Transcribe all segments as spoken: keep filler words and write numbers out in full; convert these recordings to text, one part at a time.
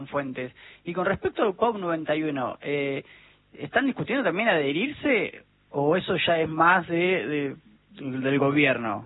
Fuentes. Y con respecto al COP noventa y uno, eh, ¿están discutiendo también adherirse o eso ya es más de, de del gobierno?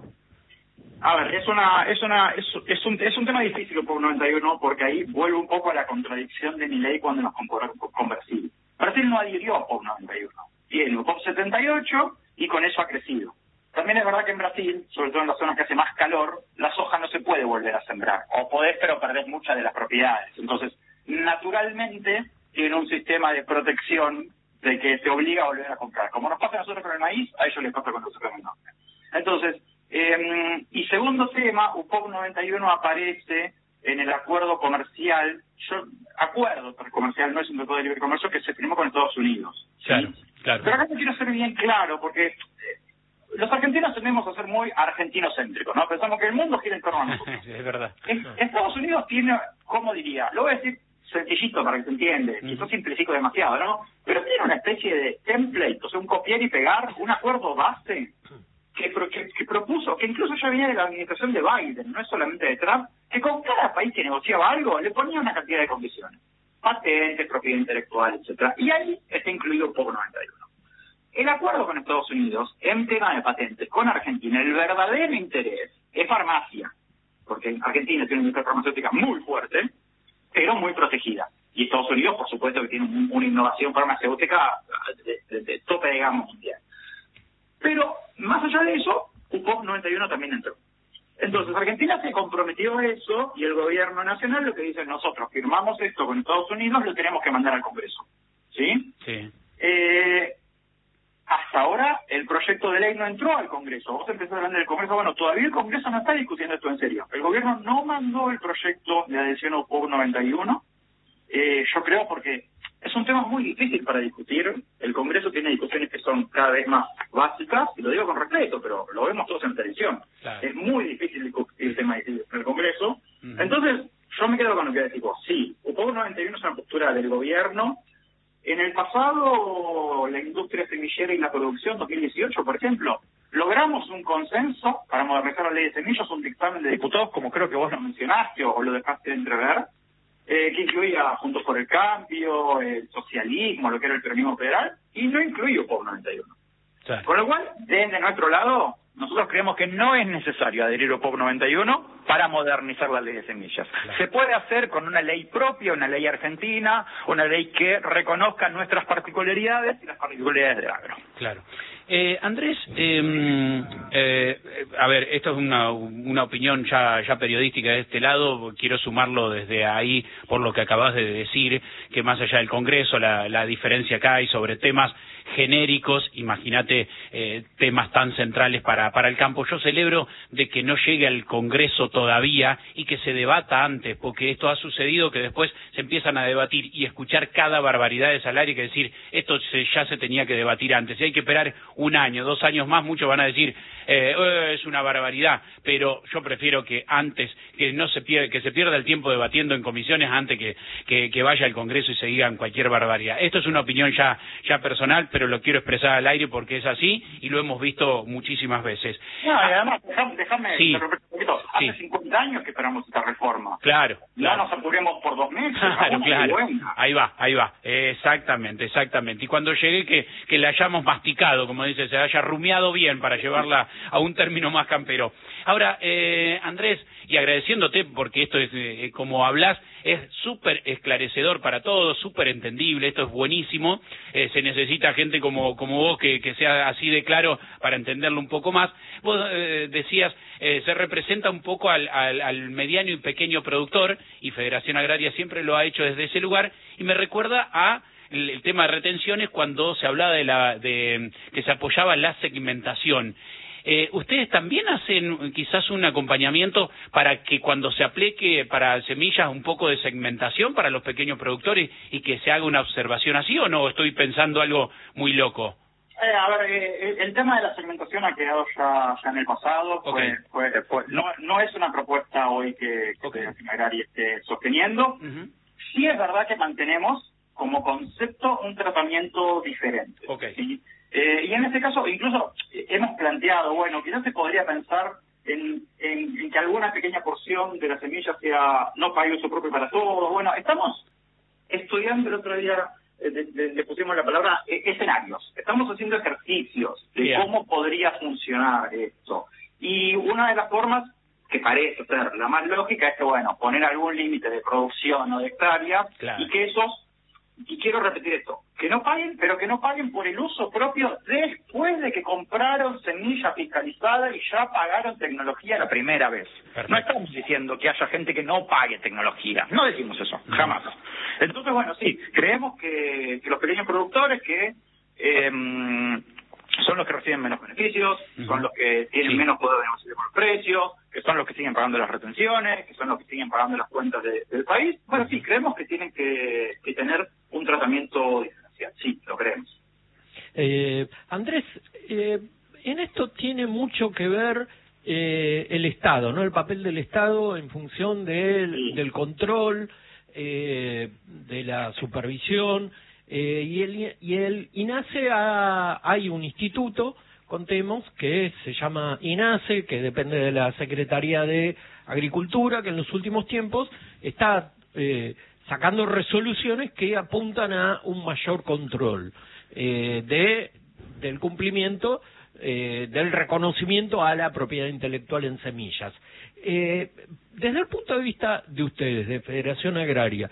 A ver, es una es una es, es un es un tema difícil el COP noventa y uno porque ahí vuelve un poco a la contradicción de Milei cuando nos comparó con Brasil. Brasil no adhirió a COP noventa y uno, tiene un COP setenta y ocho y con eso ha crecido. También es verdad que en Brasil, sobre todo en las zonas que hace más calor, la soja no se puede volver a sembrar. O podés, pero perdés muchas de las propiedades. Entonces, naturalmente, tiene un sistema de protección de que te obliga a volver a comprar. Como nos pasa a nosotros con el maíz, a ellos les pasa con nosotros con el norte. Entonces, eh, y segundo tema, U P O C noventa y uno aparece en el acuerdo comercial, yo acuerdo comercial, no es un tratado de libre comercio, que se firmó con Estados Unidos. ¿Sí? Claro, claro. Pero acá te quiero ser bien claro, porque los argentinos tendemos a ser muy argentinocéntricos, ¿no? Pensamos que el mundo gira en torno a nosotros. Es verdad. En, Estados Unidos tiene, ¿cómo diría? Lo voy a decir sencillito para que se entiende, Mm. quizás simplifico demasiado, ¿no? Pero tiene una especie de template, o sea, un copiar y pegar, un acuerdo base que, pro, que, que propuso, que incluso ya venía de la administración de Biden, no es solamente de Trump, que con cada país que negociaba algo le ponía una cantidad de condiciones. Patentes, propiedad intelectual, etcétera. Y ahí está incluido P O C noventa y uno. El acuerdo con Estados Unidos en tema de patentes con Argentina, el verdadero interés es farmacia, porque Argentina tiene una industria farmacéutica muy fuerte, pero muy protegida. Y Estados Unidos, por supuesto, que tiene un, una innovación farmacéutica de, de, de tope de gama mundial. Pero, más allá de eso, U P O C noventa y uno también entró. Entonces, Argentina se comprometió a eso y el gobierno nacional lo que dice, nosotros firmamos esto con Estados Unidos, lo tenemos que mandar al Congreso. ¿Sí? Sí. Eh... Hasta ahora el proyecto de ley no entró al Congreso. Vos empezás hablando del Congreso. Bueno, todavía el Congreso no está discutiendo esto en serio. El gobierno no mandó el proyecto de adhesión a U P O C noventa y uno. Eh, yo creo porque es un tema muy difícil para discutir. El Congreso tiene discusiones que son cada vez más básicas, y lo digo con respeto, pero lo vemos todos en televisión. Claro. Es muy difícil discutir el tema en el Congreso. Uh-huh. Entonces, yo me quedo con lo que decís vos. Sí, U P O C noventa y uno es una postura del gobierno. En el pasado, la industria semillera y la producción, dos mil dieciocho, por ejemplo, logramos un consenso para modernizar la ley de semillas, un dictamen de diputados, como creo que vos lo mencionaste o lo dejaste de entrever, eh, que incluía Juntos por el Cambio, el socialismo, lo que era el peronismo federal, y no incluía U P O C noventa y uno. Sí. Con lo cual, desde nuestro lado, nosotros creemos que no es necesario adherir a U P O C noventa y uno para modernizar la ley de semillas. Claro. Se puede hacer con una ley propia, una ley argentina, una ley que reconozca nuestras particularidades y las particularidades del agro. Claro. Eh, Andrés, eh, eh, a ver, esto es una, una opinión ya, ya periodística de este lado, quiero sumarlo desde ahí por lo que acabas de decir, que más allá del Congreso, la, la diferencia que hay sobre temas genéricos, imagínate eh, temas tan centrales para, para el campo. Yo celebro de que no llegue al Congreso todavía y que se debata antes, porque esto ha sucedido que después se empiezan a debatir y escuchar cada barbaridad de salario y que decir, esto se, ya se tenía que debatir antes. Si hay que esperar un año, dos años más, muchos van a decir, eh, eh, es una barbaridad, pero yo prefiero que antes, que no se pierda, que se pierda el tiempo debatiendo en comisiones antes que, que, que vaya al Congreso y se digan cualquier barbaridad. Esto es una opinión ya, ya personal, pero lo quiero expresar al aire porque es así y lo hemos visto muchísimas veces. No, y además, déjame, déjame sí. un poquito. Hace sí. cincuenta años que esperamos esta reforma. Claro. No claro. nos apuremos por dos meses. Claro, claro. Ahí va, ahí va. Exactamente, exactamente. Y cuando llegue que, que la hayamos masticado, como dice, se haya rumiado bien para llevarla a un término más campero. Ahora, eh, Andrés, y agradeciéndote porque esto es, eh, como hablas, es súper esclarecedor para todos, súper entendible, esto es buenísimo, eh, se necesita gente como, como vos que, que sea así de claro para entenderlo un poco más. Vos eh, decías, eh, se representa un poco al, al, al mediano y pequeño productor, y Federación Agraria siempre lo ha hecho desde ese lugar, y me recuerda a el, el tema de retenciones cuando se hablaba de la de que se apoyaba la segmentación. Eh, ¿Ustedes también hacen quizás un acompañamiento para que cuando se aplique para semillas un poco de segmentación para los pequeños productores y que se haga una observación así, o no estoy pensando algo muy loco? Eh, a ver, eh, el tema de la segmentación ha quedado ya, ya en el pasado, okay. fue, fue, fue, no, no es una propuesta hoy que, que okay. Federación Agraria esté sosteniendo. Uh-huh. Sí es verdad que mantenemos como concepto un tratamiento diferente. Okay. ¿Sí? Eh, y en este caso, incluso eh, hemos planteado, bueno, quizás se podría pensar en, en, en que alguna pequeña porción de la semilla sea no pague uso propio para todos. Bueno, estamos estudiando el otro día, eh, de, de, le pusimos la palabra eh, escenarios. Estamos haciendo ejercicios de Bien. cómo podría funcionar esto. Y una de las formas que parece ser la más lógica es que, bueno, poner algún límite de producción o de hectáreas, Claro. y que esos, y quiero repetir esto, que no paguen, pero que no paguen por el uso propio después de que compraron semilla fiscalizada y ya pagaron tecnología la primera vez. Perfecto. No estamos diciendo que haya gente que no pague tecnología, no decimos eso, No. jamás. Entonces, bueno, sí, creemos que, que los pequeños productores que eh, son los que reciben menos beneficios, Uh-huh. son los que tienen Sí. menos poder de negociación por precios, que son los que siguen pagando las retenciones, que son los que siguen pagando las cuentas de, del país. Bueno, sí, creemos que tienen que, que tener un tratamiento diferencial. Sí, lo creemos. Eh, Andrés, eh, en esto tiene mucho que ver eh, el Estado, ¿no? El papel del Estado en función del, Sí. del control, eh, de la supervisión, eh, y el y el INASE ha, hay un instituto, contemos, que se llama INASE, que depende de la Secretaría de Agricultura, que en los últimos tiempos está eh, sacando resoluciones que apuntan a un mayor control eh, de del cumplimiento eh, del reconocimiento a la propiedad intelectual en semillas. Eh, desde el punto de vista de ustedes, de Federación Agraria,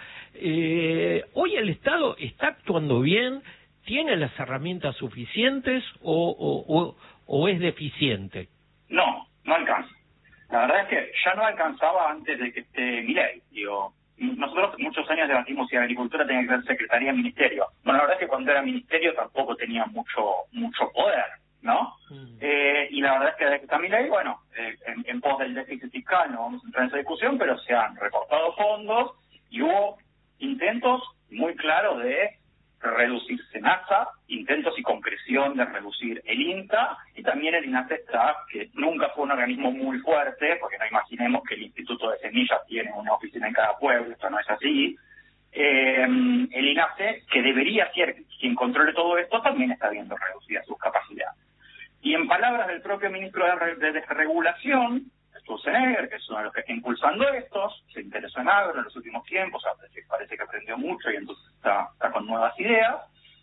eh, ¿hoy el Estado está actuando bien? ¿Tiene las herramientas suficientes o, o, o, o es deficiente? No, no alcanza. La verdad es que ya no alcanzaba antes de que esté Milei. Digo, nosotros muchos años debatimos si Agricultura tenía que ser Secretaría de Ministerio. Bueno, la verdad es que cuando era Ministerio tampoco tenía mucho mucho poder, ¿no? Mm. Eh, y la verdad es que desde que está Milei, bueno, eh, en, en pos del déficit fiscal no vamos a entrar en esa discusión, pero se han recortado fondos y hubo intentos muy claros de reducir SENASA, intentos y concreción de reducir el INTA, y también el INASESTA, que nunca fue un organismo muy fuerte, porque no imaginemos que el Instituto de Semillas tiene una oficina en cada pueblo, esto no es así. Eh, el INASE, que debería ser quien controle todo esto, también está viendo reducidas sus capacidades. Y en palabras del propio ministro de, de Desregulación, Sturzenegger, que es uno de los que está impulsando estos, se interesó en agro en los últimos tiempos, parece, parece que aprendió mucho y entonces está, está con nuevas ideas,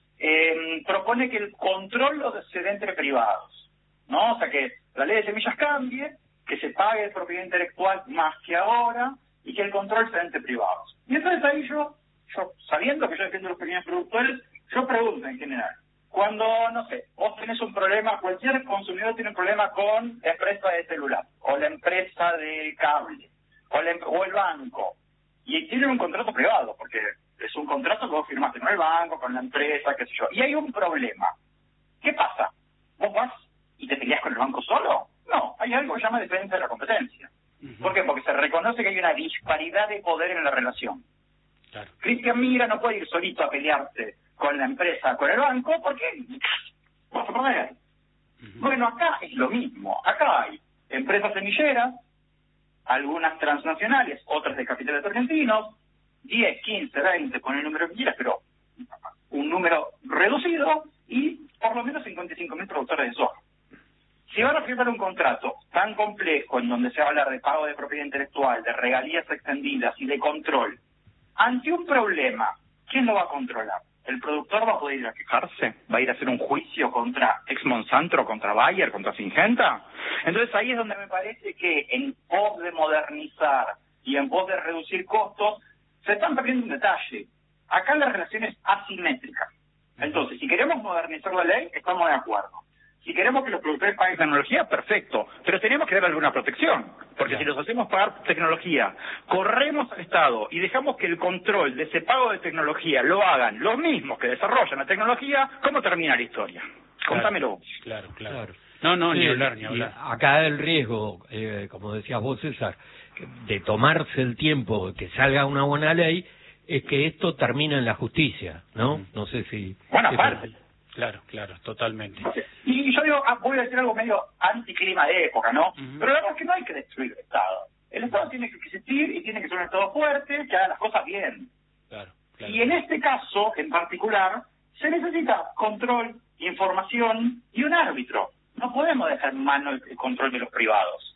eh, propone que el control lo se dé entre privados, ¿no? O sea, que la ley de semillas cambie, que se pague de propiedad intelectual más que ahora y que el control se dé entre privados. Y entonces ahí yo, yo sabiendo que yo defiendo a los pequeños productores, yo pregunto en general, cuando, no sé, vos tenés un problema, cualquier consumidor tiene un problema con la empresa de celular, o la empresa de cable, o, la, o el banco, y tienen un contrato privado, porque es un contrato que vos firmaste con el banco, con la empresa, qué sé yo, y hay un problema. ¿Qué pasa? ¿Vos vas y te peleás con el banco solo? No, hay algo que se llama defensa de la competencia. Uh-huh. ¿Por qué? Porque se reconoce que hay una disparidad de poder en la relación. Claro. Cristian Mira no puede ir solito a pelearse con la empresa, con el banco, porque vas a perder. Uh-huh. Bueno, acá es lo mismo. Acá hay empresas semilleras, algunas transnacionales, otras de capitales argentinos, diez, quince, veinte, con el número que quieras, pero un número reducido, y por lo menos cincuenta y cinco mil productores de soja. Si van a firmar un contrato tan complejo en donde se va a hablar de pago de propiedad intelectual, de regalías extendidas y de control, ante un problema, ¿quién lo va a controlar? ¿El productor va a poder ir a quejarse? ¿Va a ir a hacer un juicio contra ex Monsanto, contra Bayer, contra Syngenta? Entonces ahí es donde me parece que en pos de modernizar y en pos de reducir costos, se están perdiendo un detalle. Acá la relación es asimétrica. Entonces, si queremos modernizar la ley, estamos de acuerdo. Si queremos que los productores paguen tecnología, perfecto, pero tenemos que darle alguna protección, porque si los hacemos pagar tecnología, corremos al Estado y dejamos que el control de ese pago de tecnología lo hagan los mismos que desarrollan la tecnología, ¿cómo termina la historia? Claro, Contámelo. Claro, claro. claro. No, no, sí, ni hablar, ni hablar. Acá el riesgo, eh, como decías vos, César, de tomarse el tiempo que salga una buena ley, es que esto termina en la justicia, ¿no? Mm. No sé si... Buena parte. Claro, claro, totalmente. Y yo digo, ah, voy a decir algo medio anticlima de época, ¿no? Uh-huh. Pero la verdad es que no hay que destruir el Estado. El Estado tiene que existir y tiene que ser un Estado fuerte que haga las cosas bien. Claro, claro. Y en este caso, en particular, se necesita control, información y un árbitro. No podemos dejar en mano el control de los privados.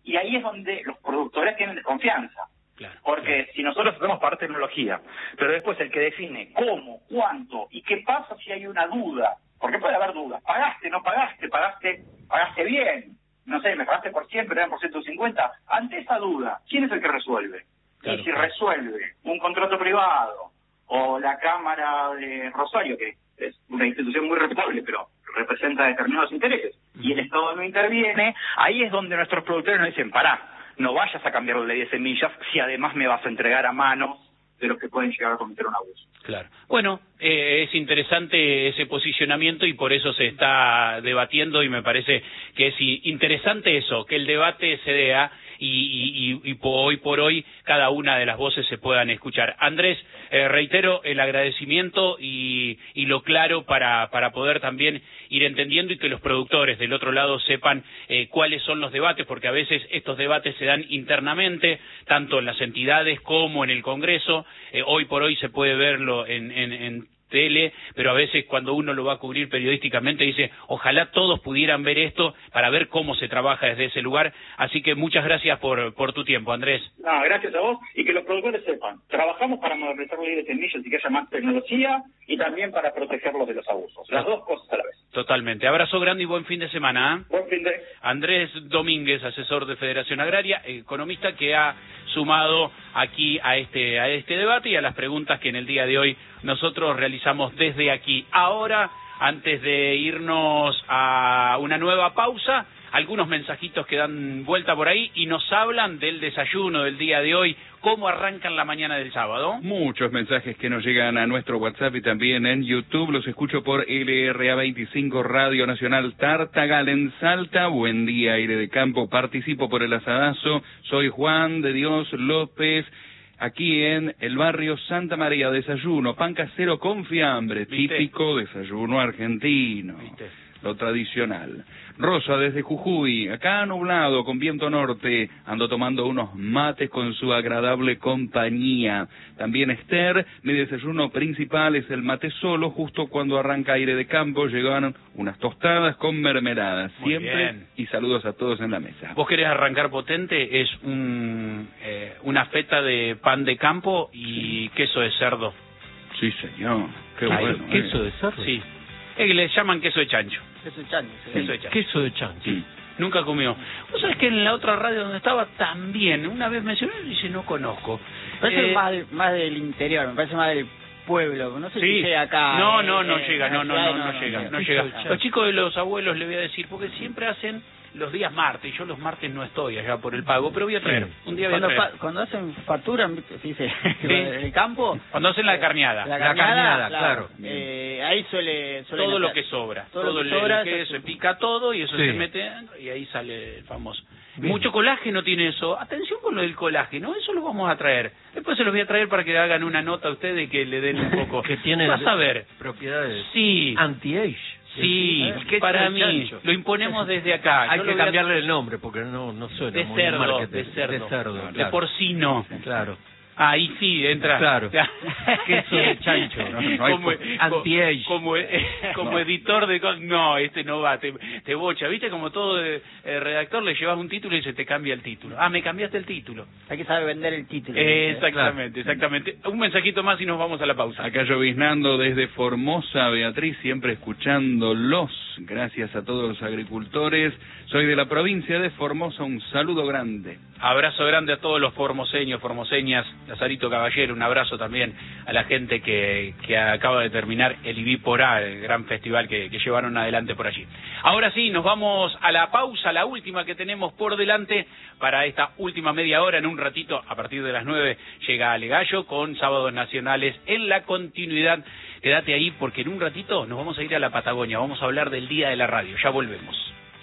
y ahí es donde los productores tienen desconfianza. Claro, Porque claro. si nosotros hacemos parte de tecnología, pero después el que define cómo, cuánto y qué pasa si hay una duda, porque puede haber dudas, pagaste, no pagaste, pagaste, pagaste bien, no sé, me pagaste por cien, pero eran por ciento cincuenta, ante esa duda, ¿quién es el que resuelve? Claro, y si claro. resuelve un contrato privado o la Cámara de Rosario, que es una institución muy respetable, pero representa determinados intereses, y el Estado no interviene, ahí es donde nuestros productores nos dicen, pará, no vayas a cambiarle diez semillas si además me vas a entregar a manos de los que pueden llegar a cometer un abuso. Claro. Bueno, eh, es interesante ese posicionamiento y por eso se está debatiendo y me parece que es interesante eso, que el debate se dé y, y, y, y por hoy por hoy cada una de las voces se puedan escuchar. Andrés, eh, reitero el agradecimiento y, y lo claro para, para poder también ir entendiendo y que los productores del otro lado sepan eh, cuáles son los debates, porque a veces estos debates se dan internamente, tanto en las entidades como en el Congreso. Eh, hoy por hoy se puede verlo en, en, en tele, pero a veces cuando uno lo va a cubrir periodísticamente dice, ojalá todos pudieran ver esto para ver cómo se trabaja desde ese lugar. Así que muchas gracias por, por tu tiempo, Andrés. No, gracias a vos, y que los productores sepan, trabajamos para modernizar la ley de semillas y que haya más tecnología, y también para protegerlos de los abusos, las dos cosas a la vez. Totalmente. Abrazo grande y buen fin de semana. ¿eh? Buen fin de... Andrés Domínguez, asesor de Federación Agraria, economista que ha sumado aquí a este a este debate y a las preguntas que en el día de hoy nosotros realizamos desde aquí. Ahora, antes de irnos a una nueva pausa, algunos mensajitos que dan vuelta por ahí y nos hablan del desayuno del día de hoy, cómo arrancan la mañana del sábado. Muchos mensajes que nos llegan a nuestro WhatsApp y también en YouTube. Los escucho por L R A veinticinco Radio Nacional Tartagal en Salta. Buen día, Aire de Campo. Participo por el asadazo. Soy Juan de Dios López. Aquí en el barrio Santa María, desayuno, pan casero con fiambre, ¿Viste? Típico desayuno argentino. ¿Viste? Lo tradicional. Rosa desde Jujuy, acá nublado con viento norte, ando tomando unos mates con su agradable compañía. También Esther, mi desayuno principal es el mate solo, justo cuando arranca Aire de Campo, llegaron unas tostadas con mermeladas, Muy siempre, bien. y saludos a todos en la mesa. ¿Vos querés arrancar potente? Es un, eh, una feta de pan de campo y queso de cerdo. Sí, señor, qué Ahí, bueno. ¿Queso eh. de cerdo? Sí. Eh, le llaman queso de chancho. Eso es chancho, sí. Queso de chancho. Queso de chancho. Sí. Nunca comió. Vos sabés que en la otra radio donde estaba también, una vez mencioné y dice, no conozco. Me parece Eh, más, del- más del interior, me parece más del pueblo. No sé Sí. si llega acá. No, eh, no, no eh, llega, en no, la no, ciudad, no, no llega, no llega. llega. Ah. Los chicos de los abuelos le voy a decir, porque siempre hacen los días martes, yo los martes no estoy allá por el pago, pero voy a traer, un día voy a Cuando, traer. fa- cuando hacen factura, ¿viste? Se dice, Sí. en el campo. Cuando hacen la carneada, La La carneada, carneada, claro. claro. Eh, ahí suele, suelen todo lo hacer. que sobra, Todo todo, lo que el, sobra, el queso, eso se sí. pica todo y eso Sí. se mete adentro y ahí sale el famoso. Bien. Mucho colágeno tiene eso. Atención con lo del colágeno, eso lo vamos a traer. Después se los voy a traer para que hagan una nota a ustedes y que le den un poco. Que tiene Vas a ver. propiedades Sí, anti-age. sí, El queso para de mí chancho. lo imponemos desde acá. Hay Yo que lo voy a- cambiarle el nombre porque no no suena de muy cerdo, marketing. de cerdo, de cerdo, de claro. porcino. Claro. Ahí sí, entra. Claro. Queso de chancho. No, no hay como, por- Anti-age. como, como No. editor de... co- No, este no va, te, te bocha. ¿Viste? Como todo eh, eh, redactor le llevas un título y se te cambia el título. Ah, me cambiaste el título. Hay que saber vender el título. Eh, exactamente, exactamente. Un mensajito más y nos vamos a la pausa. Acá lloviznando desde Formosa, Beatriz, siempre escuchándolos. Gracias a todos los agricultores. Soy de la provincia de Formosa, un saludo grande. Abrazo grande a todos los formoseños, formoseñas, Lazarito Caballero, un abrazo también a la gente que, que acaba de terminar el Ibiporá, el gran festival que, que llevaron adelante por allí. Ahora sí, nos vamos a la pausa, la última que tenemos por delante para esta última media hora. En un ratito, a partir de las nueve, llega Alegallo con Sábados Nacionales en la continuidad. Quédate ahí porque en un ratito nos vamos a ir a la Patagonia, vamos a hablar del Día de la Radio, ya volvemos.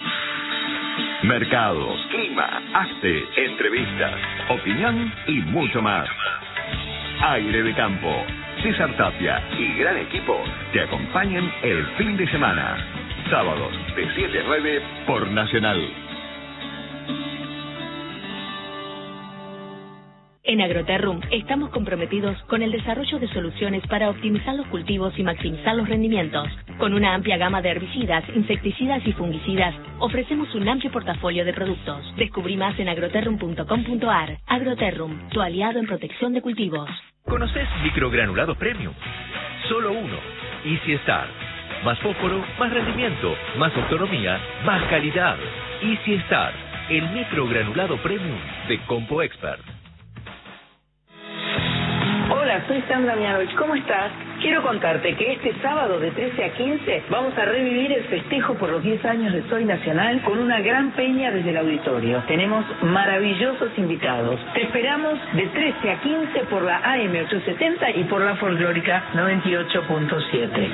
Mercados, clima, arte, entrevistas, opinión y mucho más. Aire de Campo, César Tapia y gran equipo te acompañan el fin de semana. Sábados de siete a nueve por Nacional. En Agroterrum estamos comprometidos con el desarrollo de soluciones para optimizar los cultivos y maximizar los rendimientos. Con una amplia gama de herbicidas, insecticidas y fungicidas, ofrecemos un amplio portafolio de productos. Descubrí más en agroterrum punto com punto ar. Agroterrum, tu aliado en protección de cultivos. ¿Conoces microgranulados premium? Solo uno. Easy Start. Más fósforo, más rendimiento, más autonomía, más calidad. Easy Start, el microgranulado premium de Compo Expert. Hola, soy Sandra Mianovich, ¿cómo estás? Quiero contarte que este sábado de trece a quince vamos a revivir el festejo por los diez años de Soy Nacional con una gran peña desde el auditorio. Tenemos maravillosos invitados. Te esperamos de trece a quince por la A M ochocientos setenta y por la folclórica noventa y ocho punto siete.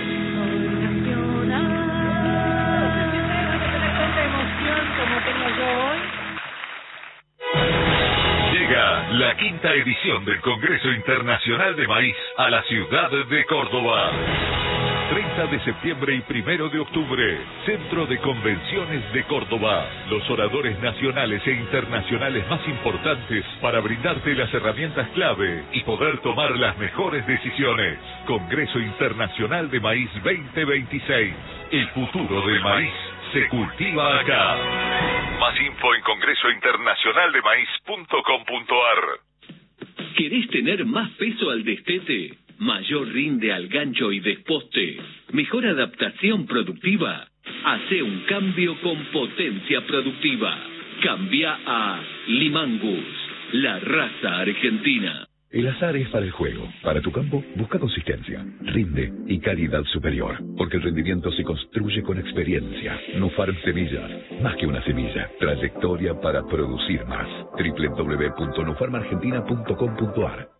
Llega la quinta edición del Congreso Internacional de Maíz a la ciudad de Córdoba. treinta de septiembre y primero de octubre, Centro de Convenciones de Córdoba. Los oradores nacionales e internacionales más importantes para brindarte las herramientas clave y poder tomar las mejores decisiones. Congreso Internacional de Maíz veinte veintiséis. El futuro del maíz se cultiva acá. Más info en congreso internacional de maíz punto com punto ar. ¿Querés tener más peso al destete? ¿Mayor rinde al gancho y desposte? ¿Mejor adaptación productiva? Hace un cambio con potencia productiva. Cambia a Limangus, la raza argentina. El azar es para el juego. Para tu campo, busca consistencia, rinde y calidad superior. Porque el rendimiento se construye con experiencia. Nufarm Semillas. Más que una semilla. Trayectoria para producir más. doble u doble u doble u punto nufarm argentina punto com punto ar.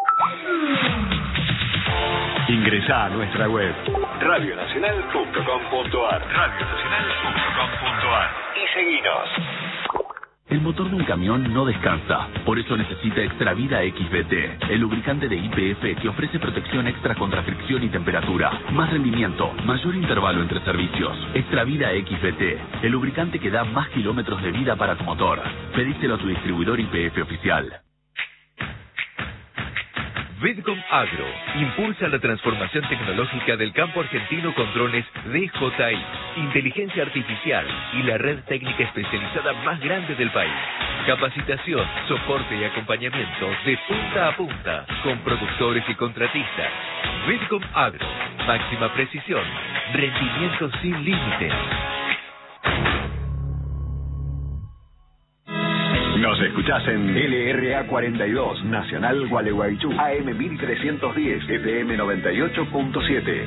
Ingresá a nuestra web radio nacional punto com punto ar. radio nacional punto com punto ar. Y seguinos. El motor de un camión no descansa, por eso necesita Extravida X B T, el lubricante de Y P F que ofrece protección extra contra fricción y temperatura, más rendimiento, mayor intervalo entre servicios. Extravida X B T, el lubricante que da más kilómetros de vida para tu motor. Pedíselo a tu distribuidor Y P F oficial. Vidcom Agro impulsa la transformación tecnológica del campo argentino con drones D J I, inteligencia artificial y la red técnica especializada más grande del país. Capacitación, soporte y acompañamiento de punta a punta con productores y contratistas. Vidcom Agro, máxima precisión, rendimiento sin límites. Nos escuchás en L R A cuarenta y dos, Nacional Gualeguaychú, A M mil trescientos diez, F M noventa y ocho punto siete.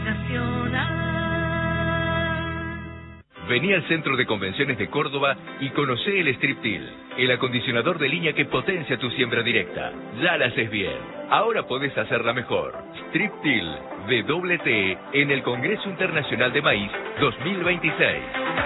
Vení al Centro de Convenciones de Córdoba y conocé el Striptil, el acondicionador de línea que potencia tu siembra directa. Ya la haces bien, ahora podés hacerla mejor. Striptil de doble T en el Congreso Internacional de Maíz dos mil veintiséis.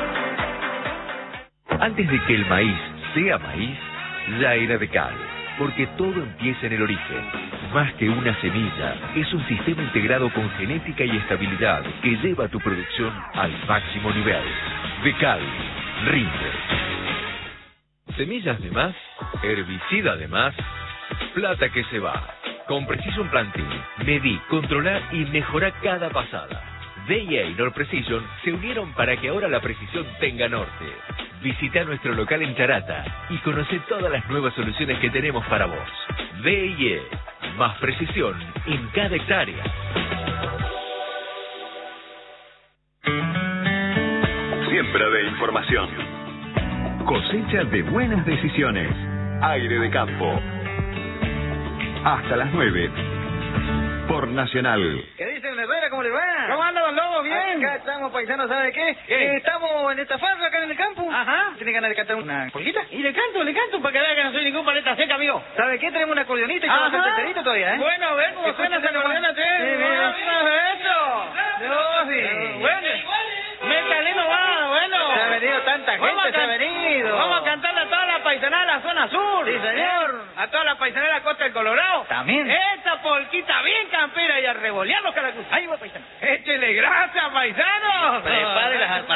Antes de que el maíz sea maíz, ya era de cal, porque todo empieza en el origen. Más que una semilla, es un sistema integrado con genética y estabilidad que lleva tu producción al máximo nivel. De cal, rinde. Semillas de más, herbicida de más, plata que se va. Con Precision Planting, medí, controlar y mejorar cada pasada. D I A y Nord Precision se unieron para que ahora la precisión tenga norte. Visita nuestro local en Charata y conoce todas las nuevas soluciones que tenemos para vos. D I A, más precisión en cada hectárea. Siembra de información. Cosecha de buenas decisiones. Aire de campo. Hasta las nueve. Por Nacional. ¿Qué dicen, Herrera? ¿Cómo le va? ¿Cómo anda, don Lobo? Bien. Acá estamos, paisanos, ¿sabe qué? ¿Qué? Eh, estamos en esta farra acá en el campo. Ajá. ¿Tiene ganas de cantar una polquita? Y le canto, le canto para que vea que no soy ningún paleta seca, amigo. ¿Sabe qué? Tenemos una acordeonista y todo Ajá. el tercerito todavía, ¿eh? Bueno, a ver cómo suena esa acordeona, che. Sí, mira. Eso. No, sí. Bueno, métale nomás, bueno. Se ha venido tanta gente, Vamos a se ha can- venido. Vamos a cantarle a toda la paisanada de la zona sur. Sí, señor. ¿Eh? A toda la paisanada de la costa del Colorado. También. Esta polquita bien campera y a revolear los caracuchos. Ahí va, paisano. Échele grasa, paisano. Prepare las